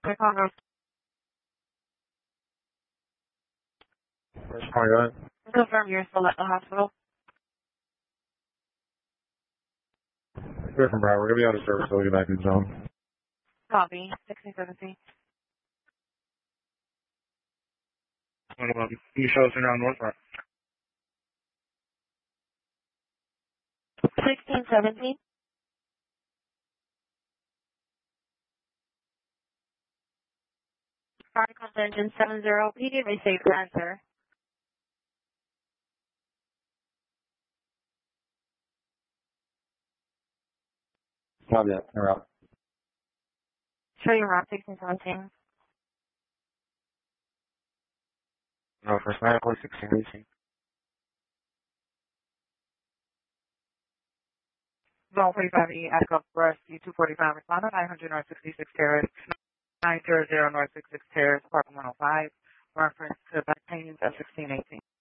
I call her. First call, go ahead. Confirm you're still at the hospital. Clear from Broward. We're going to be out of service until we get back to the zone. Copy. 1617. Can you show us around North Front? 1617. Article engine 70. PD received answer. Copy that. We're out. Show your route 1617. No, first medical 1618. Zone 45E, Attica Rescue 245, respondent 900 North 66 Terrace, 900 North 66 Terrace, apartment 105, reference to back paintings at 1618.